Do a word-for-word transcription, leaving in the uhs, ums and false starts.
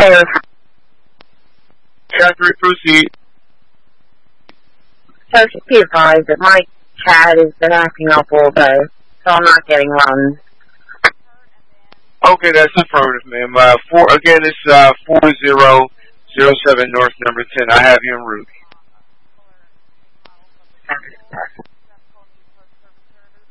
Yes. Catherine, proceed. So just be advised that my cat has been acting up all day, so I'm not getting runs. Okay, that's affirmative, ma'am. Uh, four, again, it's uh, four zero zero seven North number ten. I have you en route.